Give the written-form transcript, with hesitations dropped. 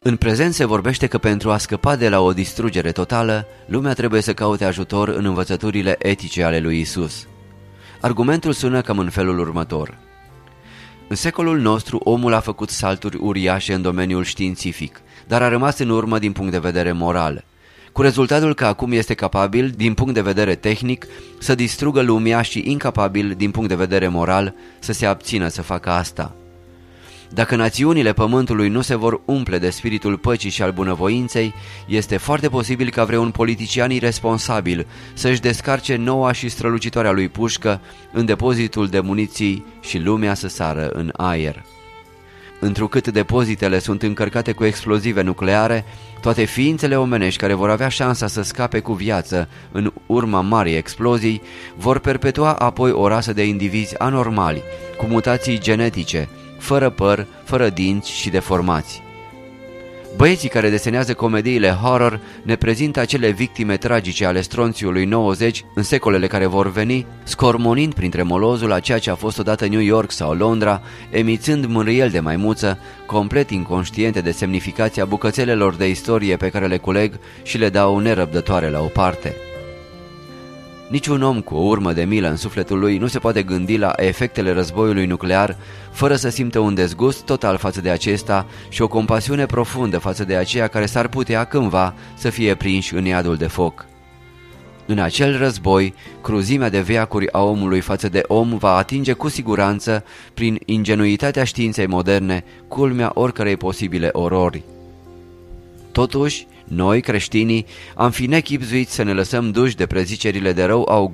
În prezent se vorbește că pentru a scăpa de la o distrugere totală, lumea trebuie să caute ajutor în învățăturile etice ale lui Isus. Argumentul sună cam în felul următor. În secolul nostru, omul a făcut salturi uriașe în domeniul științific, dar a rămas în urmă din punct de vedere moral, cu rezultatul că acum este capabil, din punct de vedere tehnic, să distrugă lumea și incapabil, din punct de vedere moral, să se abțină să facă asta. Dacă națiunile pământului nu se vor umple de spiritul păcii și al bunăvoinței, este foarte posibil ca vreun politician irresponsabil să-și descarce noua și strălucitoarea lui pușcă în depozitul de muniții și lumea să sară în aer. Întrucât depozitele sunt încărcate cu explozive nucleare, toate ființele omenești care vor avea șansa să scape cu viață în urma marii explozii vor perpetua apoi o rasă de indivizi anormali, cu mutații genetice, fără păr, fără dinți și deformați. Băieții care desenează comediile horror ne prezintă acele victime tragice ale stronțiului 90 în secolele care vor veni, scormonind printre molozul a ceea ce a fost odată New York sau Londra, emițând mârâieli de maimuță, complet inconștiente de semnificația bucățelelor de istorie pe care le culeg și le dau nerăbdătoare la o parte. Niciun om cu o urmă de milă în sufletul lui nu se poate gândi la efectele războiului nuclear fără să simtă un dezgust total față de acesta și o compasiune profundă față de aceia care s-ar putea cândva să fie prinși în iadul de foc. În acel război, cruzimea de veacuri a omului față de om va atinge cu siguranță, prin ingenuitatea științei moderne, culmea oricărei posibile orori. Totuși, noi, creștinii, am fi nechibzuiți să ne lăsăm duși de prezicerile de rău augur